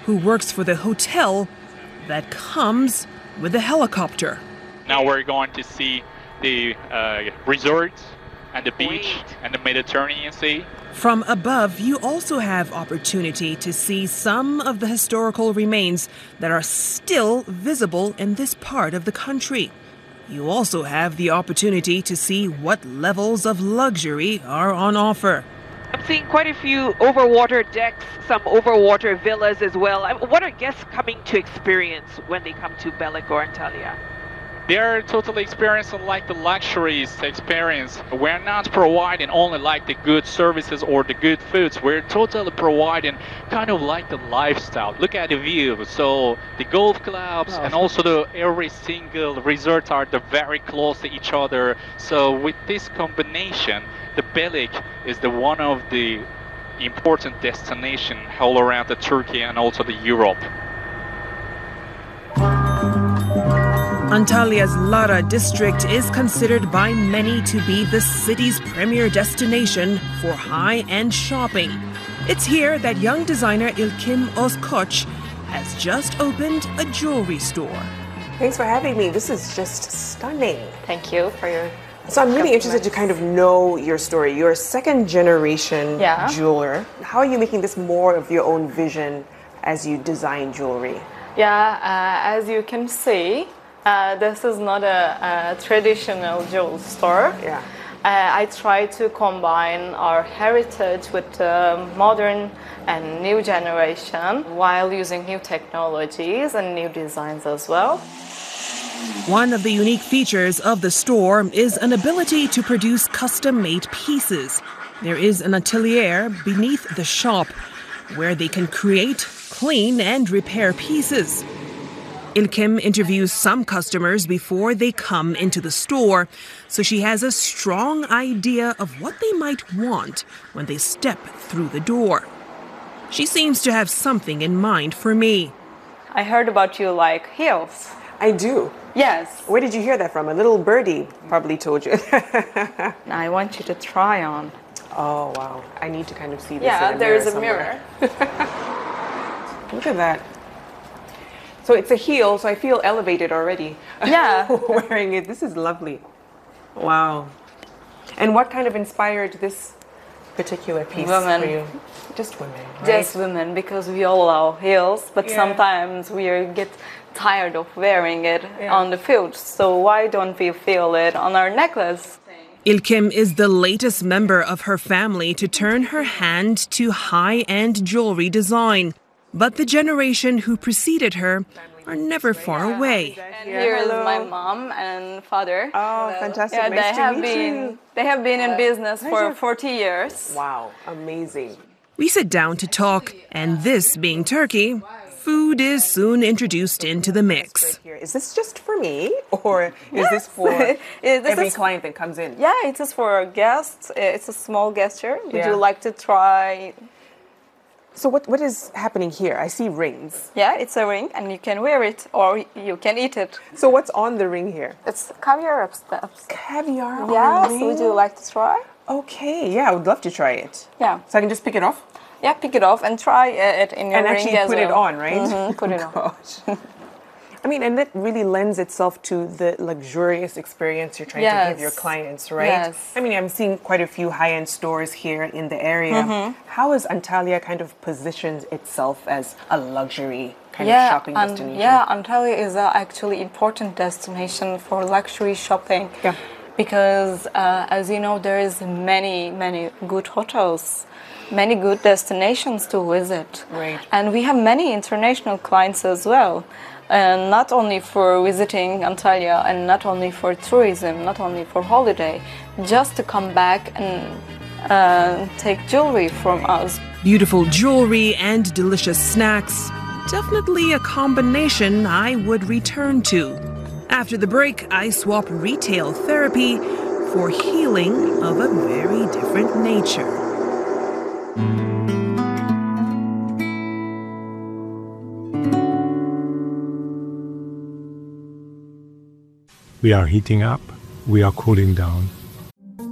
who works for the hotel that comes with a helicopter. Now we're going to see the resort and the beach and the Mediterranean Sea. From above, you also have opportunity to see some of the historical remains that are still visible in this part of the country. You also have the opportunity to see what levels of luxury are on offer. I'm seeing quite a few overwater decks, some overwater villas as well. What are guests coming to experience when they come to Belek or Antalya? They are totally experiencing like the luxuries experience. We're not providing only like the good services or the good foods. We're totally providing kind of like the lifestyle. Look at the view. So the golf clubs and also every single resort are very close to each other. So with this combination, the Belek is one of the important destination all around the Turkey and also the Europe. Antalya's Lara district is considered by many to be the city's premier destination for high-end shopping. It's here that young designer İlkim Özkoç has just opened a jewelry store. Thanks for having me. This is just stunning. Thank you for your So I'm really interested to kind of know your story. You're a second-generation jeweler. How are you making this more of your own vision as you design jewelry? As you can see, this is not a traditional jewelry store. I try to combine our heritage with modern and new generation while using new technologies and new designs as well. One of the unique features of the store is an ability to produce custom-made pieces. There is an atelier beneath the shop where they can create, clean, and repair pieces. İlkim interviews some customers before they come into the store, so she has a strong idea of what they might want when they step through the door. She seems to have something in mind for me. I heard about you like heels. I do. Yes. Where did you hear that from? A little birdie probably told you. I want you to try on. Oh, wow. I need to kind of see this in a there's a somewhere. mirror. Look at that. So it's a heel, so I feel elevated already. Yeah. Wearing it. This is lovely. Wow. And what kind of inspired this particular piece Women. for you? Just women, right? Just women, because we all love heels, but sometimes we get tired of wearing it on the field. So why don't we feel it on our necklace? İlkim is the latest member of her family to turn her hand to high-end jewelry design. But the generation who preceded her are never far away. And here is my mom and father. Oh, fantastic. Yeah, nice to meet you. They have been in business for 40 years. Wow, amazing. We sit down to talk, and this being Turkey, food is soon introduced into the mix. Is this just for me, or is this for every client that comes in? Yeah, it is for our guests. It's a small gesture. Would you like to try? So what is happening here? I see rings. Yeah, it's a ring, and you can wear it, or you can eat it. So what's on the ring here? It's caviar steps. Caviar. Yes, would you like to try? Okay, yeah, I would love to try it. Yeah. So I can just pick it off? Yeah, pick it off and try it in your ring as well. And actually put it on, right? Mm-hmm, put it on. Gosh. I mean, and that really lends itself to the luxurious experience you're trying to give your clients, right? Yes. I mean, I'm seeing quite a few high-end stores here in the area. How has Antalya kind of positioned itself as a luxury kind of shopping destination? Yeah, Antalya is actually important destination for luxury shopping. Yeah. Because, as you know, there is many good hotels, many good destinations to visit. Right. And we have many international clients as well. And not only for visiting Antalya and not only for tourism, not only for holiday, just to come back and take jewelry from us. Beautiful jewelry and delicious snacks. Definitely a combination I would return to. After the break, I swap retail therapy for healing of a very different nature. We are heating up, we are cooling down.